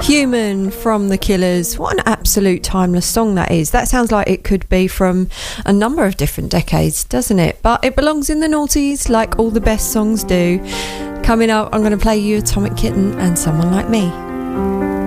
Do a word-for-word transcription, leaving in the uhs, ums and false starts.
Human from The Killers. What an absolute timeless song that is. That sounds like it could be from a number of different decades, doesn't it? But it belongs in the noughties, like all the best songs do. Coming up, I'm going to play you Atomic Kitten and Someone Like Me.